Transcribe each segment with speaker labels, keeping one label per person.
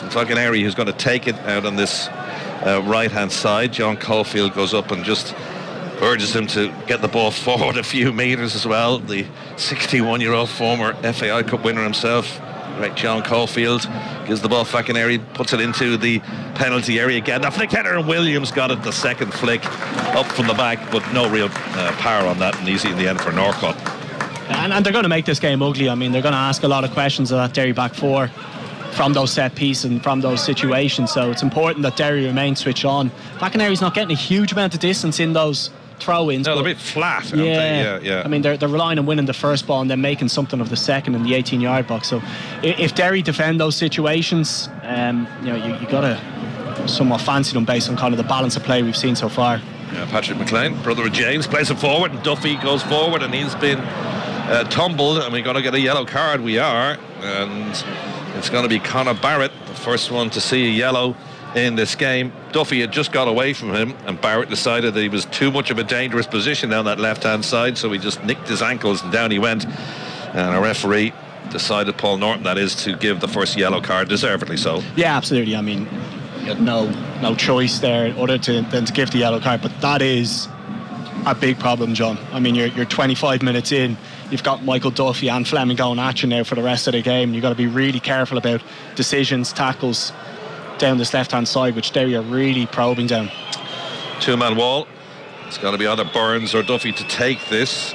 Speaker 1: Falconeri, who's going to take it out on this right-hand side. John Caulfield goes up and just urges him to get the ball forward a few metres as well. The 61-year-old former FAI Cup winner himself, right, John Caulfield, gives the ball Falconeri, puts it into the penalty area again. The flick header, and Williams got it, the second flick up from the back, but no real power on that, and easy in the end for Norcott.
Speaker 2: And they're going to make this game ugly. I mean, they're going to ask a lot of questions of that Derry back four from those set pieces and from those situations, so it's important that Derry remain switched on. Falconeri's not getting a huge amount of distance in those throw-ins.
Speaker 1: No, they're a bit flat, aren't they? Yeah.
Speaker 2: I mean, they're relying on winning the first ball and then making something of the second in the 18-yard box. So if Derry defend those situations, you got to somewhat fancy them based on kind of the balance of play we've seen so far.
Speaker 1: Yeah, Patrick McLean, brother of James, plays it forward, and Duffy goes forward, and he's been tumbled, and we're going to get a yellow card. We are, and it's going to be Conor Barrett, the first one to see a yellow in this game. Duffy had just got away from him, and Barrett decided that he was too much of a dangerous position down that left-hand side, so he just nicked his ankles and down he went. And a referee decided, Paul Norton that is, to give the first yellow card, deservedly so.
Speaker 2: Yeah, absolutely. I mean, you had no choice there other than to give the yellow card, but that is a big problem, John. I mean, you're 25 minutes in, you've got Michael Duffy and Fleming going at you now for the rest of the game. You've got to be really careful about decisions, tackles down this left-hand side, which Derry are really probing down.
Speaker 1: Two-man wall. It's got to be either Burns or Duffy to take this.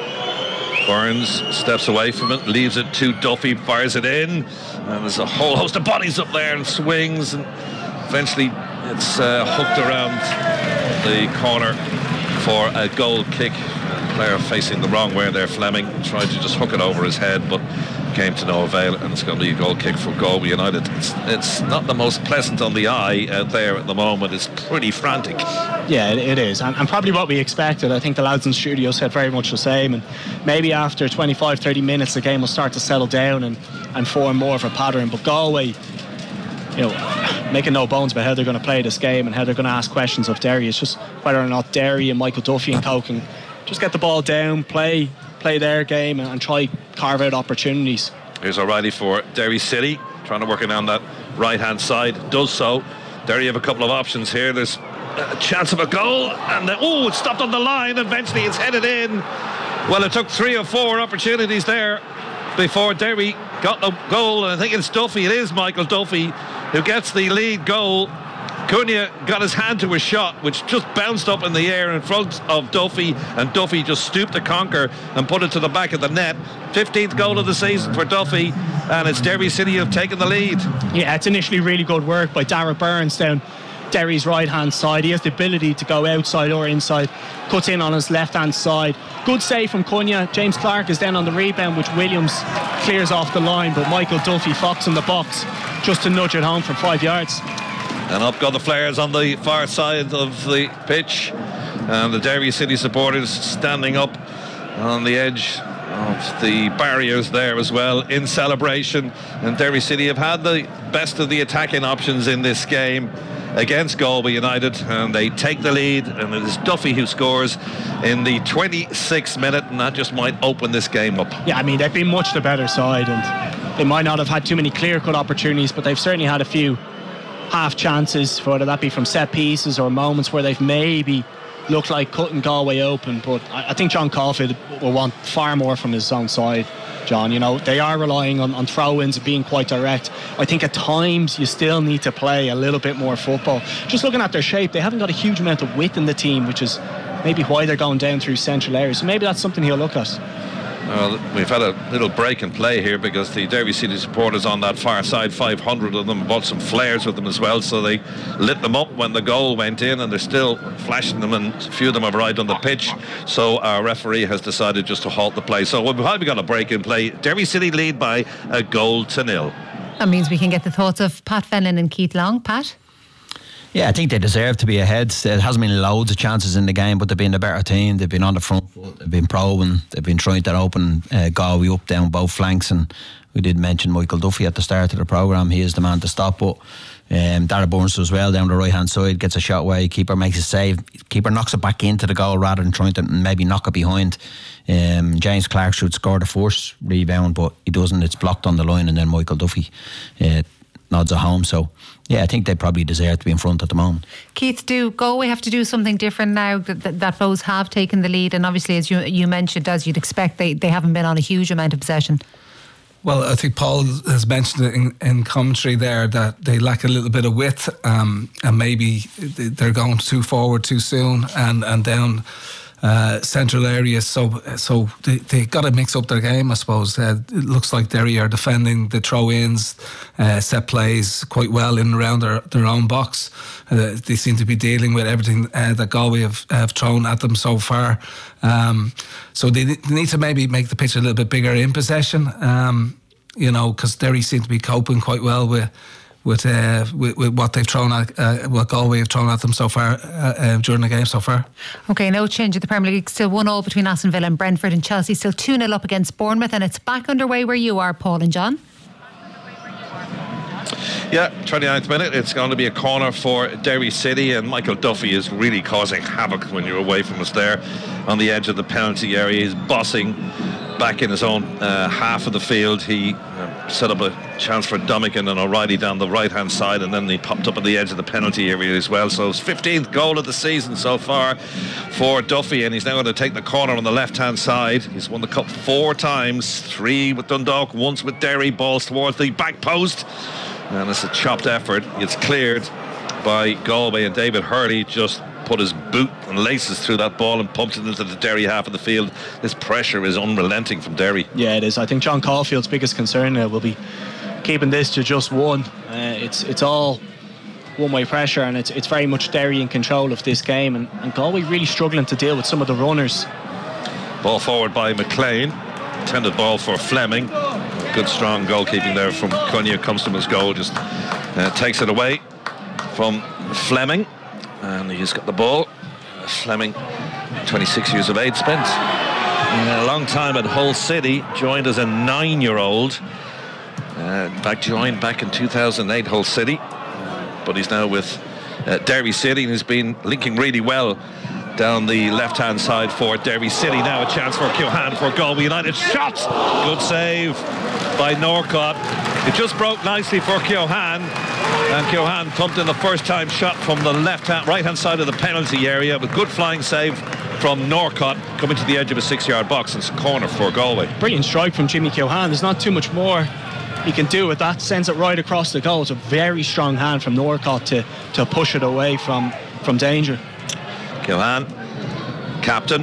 Speaker 1: Burns steps away from it, leaves it to Duffy, fires it in, and there's a whole host of bodies up there and swings, and eventually it's hooked around the corner for a goal kick. Player facing the wrong way there, Fleming tried to just hook it over his head, but came to no avail, and it's going to be a goal kick for Galway United. It's not the most pleasant on the eye out there at the moment. It's pretty frantic.
Speaker 2: Yeah, it is, and probably what we expected. I think the lads in studio said very much the same, and maybe after 25-30 minutes the game will start to settle down and form more of a pattern. But Galway, making no bones about how they're going to play this game and how they're going to ask questions of Derry. It's just whether or not Derry and Michael Duffy and co can just get the ball down, play their game, and try carve out opportunities.
Speaker 1: Here's O'Reilly for Derry City, trying to work it down that right hand side, does so. Derry have a couple of options here. There's a chance of a goal, and it's stopped on the line. Eventually it's headed in. Well, it took 3 or 4 opportunities there before Derry got the goal, and I think it's Duffy, it is Michael Duffy who gets the lead goal. Cunha got his hand to a shot which just bounced up in the air in front of Duffy, and Duffy just stooped to conquer and put it to the back of the net. 15th goal of the season for Duffy, and it's Derry City who have taken the lead.
Speaker 2: Yeah, it's initially really good work by Dara Burns down Derry's right hand side. He has the ability to go outside or inside, cuts in on his left hand side. Good save from Cunha. James Clark is then on the rebound, which Williams clears off the line, but Michael Duffy fox in the box just to nudge it home from 5 yards.
Speaker 1: And up go the Flares on the far side of the pitch, and the Derry City supporters standing up on the edge of the barriers there as well in celebration. And Derry City have had the best of the attacking options in this game against Galway United, and they take the lead, and it is Duffy who scores in the 26th minute, and that just might open this game up.
Speaker 2: Yeah, I mean, they've been much the better side, and they might not have had too many clear-cut opportunities, but they've certainly had a few half chances, whether that be from set pieces or moments where they've maybe looked like cutting Galway open. But I think John Caulfield will want far more from his own side, John. They are relying on throw-ins and being quite direct. I think at times you still need to play a little bit more football. Just looking at their shape, they haven't got a huge amount of width in the team, which is maybe why they're going down through central areas. So maybe that's something he'll look at.
Speaker 1: Well, we've had a little break in play here because the Derry City supporters on that far side, 500 of them, brought some flares with them as well, so they lit them up when the goal went in, and they're still flashing them, and a few of them have arrived on the pitch. So our referee has decided just to halt the play. So we've probably got a break in play. Derry City lead by 1-0.
Speaker 3: That means we can get the thoughts of Pat Fenlon and Keith Long. Pat?
Speaker 4: Yeah, I think they deserve to be ahead. There hasn't been loads of chances in the game, but they've been the better team. They've been on the front foot, they've been probing, they've been trying to open Galway up down both flanks, and we did mention Michael Duffy at the start of the programme. He is the man to stop, but Dara Burns does well down the right hand side, gets a shot away, keeper makes a save, keeper knocks it back into the goal rather than trying to maybe knock it behind. James Clark should score the first rebound, but he doesn't. It's blocked on the line, and then Michael Duffy nods at home. So yeah, I think they probably deserve to be in front at the moment.
Speaker 3: Keith, do Galway have to do something different now that Bohs have taken the lead? And obviously, as you mentioned, as you'd expect, they haven't been on a huge amount of possession.
Speaker 5: Well, I think Paul has mentioned it in commentary there that they lack a little bit of width, and maybe they're going too forward too soon and down central areas. So they got to mix up their game, I suppose. It looks like Derry are defending the throw-ins, set plays quite well in and around their own box. They seem to be dealing with everything that Galway have thrown at them so far. So they need to maybe make the pitch a little bit bigger in possession, because Derry seem to be coping quite well with what they've thrown at, what Galway have thrown at them so far during the game so far.
Speaker 3: Okay, no change in the Premier League. Still 1-1 between Aston Villa and Brentford, and Chelsea still 2-0 up against Bournemouth, and it's back underway where you are, Paul and John.
Speaker 1: Yeah, 29th minute, it's going to be a corner for Derry City, and Michael Duffy is really causing havoc when you're away from us there on the edge of the penalty area. He's bossing back in his own half of the field. He set up a chance for Dominican and O'Reilly down the right hand side, and then he popped up at the edge of the penalty area as well. So it's 15th goal of the season so far for Duffy, and he's now going to take the corner on the left hand side. He's won the cup 4 times, 3 with Dundalk, once with Derry. Balls towards the back post, and it's a chopped effort. It's cleared by Galway, and David Hurley just put his boot and laces through that ball and pumped it into the Derry half of the field. This pressure is unrelenting from Derry.
Speaker 2: Yeah, it is. I think John Caulfield's biggest concern will be keeping this to just one. It's all one-way pressure, and it's very much Derry in control of this game, and Galway really struggling to deal with some of the runners.
Speaker 1: Ball forward by McLean. Intended ball for Fleming. Good strong goalkeeping there from Cunha. Constable's goal just takes it away from Fleming, and he's got the ball. Fleming, 26 years of age, spent a long time at Hull City, joined as a 9-year-old, joined back in 2008 Hull City, but he's now with Derry City, and he's been linking really well down the left-hand side for Derry City. Now a chance for Keohane for Galway United. Shot! Good save by Norcott. It just broke nicely for Keohane, and Keohane pumped in the first-time shot from the right-hand side of the penalty area with good flying save from Norcott, coming to the edge of a 6-yard box, and it's a corner for Galway.
Speaker 2: Brilliant strike from Jimmy Keohane. There's not too much more he can do with that. Sends it right across the goal. It's a very strong hand from Norcott to push it away from danger.
Speaker 1: Keohane, captain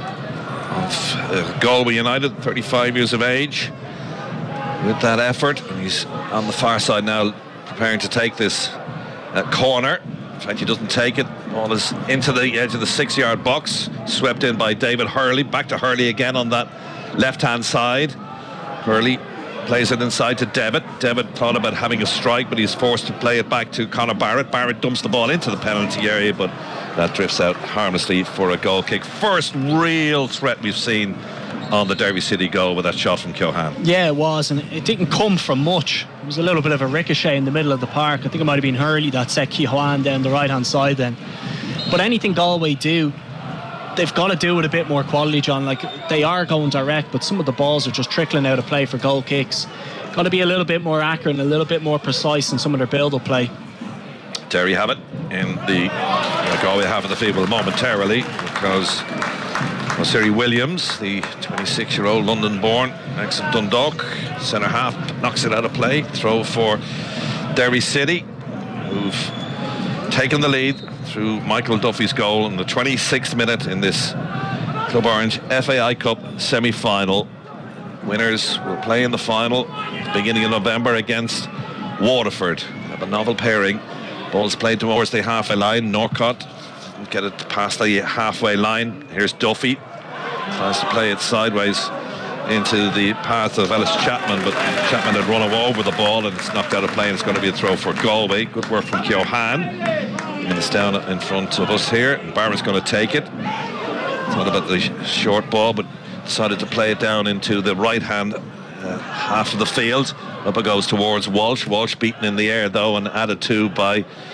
Speaker 1: of Galway United, 35 years of age, with that effort, and he's on the far side now preparing to take this corner. In fact, he doesn't take it. Ball is into the edge of the 6-yard box, swept in by David Hurley. Back to Hurley again on that left-hand side. Hurley plays it inside to Devitt. Devitt thought about having a strike, but he's forced to play it back to Conor Barrett. Barrett dumps the ball into the penalty area, but that drifts out harmlessly for a goal kick. First real threat we've seen on the Derby City goal with that shot from Keohane.
Speaker 2: Yeah, it was, and it didn't come from much. It was a little bit of a ricochet in the middle of the park. I think it might have been Hurley that set Keohane down the right-hand side then. But anything Galway do, they've got to do with a bit more quality, John. Like, they are going direct, but some of the balls are just trickling out of play for goal kicks. Got to be a little bit more accurate and a little bit more precise in some of their build-up play.
Speaker 1: Derry have it in the Galway half of the field momentarily, because Siri Williams, the 26-year-old London-born ex of Dundalk centre half, knocks it out of play. Throw for Derry City, who've taken the lead through Michael Duffy's goal in the 26th minute in this Club Orange FAI Cup semi-final. Winners will play in the final at the beginning of November against Waterford. They have a novel pairing. Ball's played towards the halfway line. Norcott didn't get it past the halfway line. Here's Duffy. Tries to play it sideways into the path of Ellis Chapman, but Chapman had run over the ball and it's knocked out of play, and it's going to be a throw for Galway. Good work from Keohane. And it's down in front of us here. And Barrett's going to take it. Thought about the short ball, but decided to play it down into the right-hand half of the field. Up it goes towards Walsh. Walsh beaten in the air, though, and added to by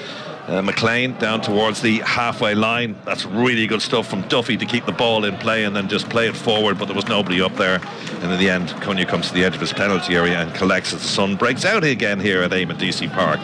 Speaker 1: McLean down towards the halfway line. That's really good stuff from Duffy to keep the ball in play and then just play it forward, but there was nobody up there. And in the end, Cunha comes to the edge of his penalty area and collects as the sun breaks out again here at Eamon DC Park.